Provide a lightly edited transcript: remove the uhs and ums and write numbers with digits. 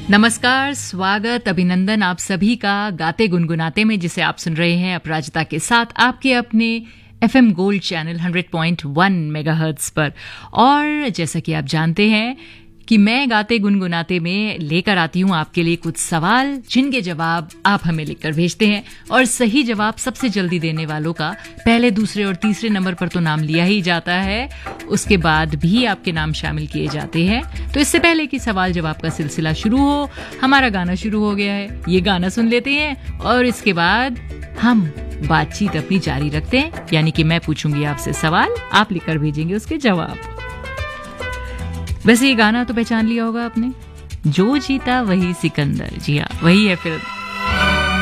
नमस्कार, स्वागत, अभिनंदन आप सभी का गाते गुनगुनाते में, जिसे आप सुन रहे हैं अपराजिता के साथ आपके अपने FM गोल्ड चैनल 100.1 मेगाहर्ट्ज पर। और जैसा कि आप जानते हैं कि मैं गाते गुनगुनाते में लेकर आती हूँ आपके लिए कुछ सवाल, जिनके जवाब आप हमें लिखकर भेजते हैं, और सही जवाब सबसे जल्दी देने वालों का पहले, दूसरे और तीसरे नंबर पर तो नाम लिया ही जाता है, उसके बाद भी आपके नाम शामिल किए जाते हैं। तो इससे पहले कि सवाल जवाब का सिलसिला शुरू हो, हमारा गाना शुरू हो गया है। ये गाना सुन लेते हैं और इसके बाद हम बातचीत अपनी जारी रखते हैं। यानी कि मैं पूछूंगी आपसे सवाल, आप लिखकर भेजेंगे उसके जवाब। वैसे ये गाना तो पहचान लिया होगा आपने, जो जीता वही सिकंदर। जी हाँ, वही है फिल्म।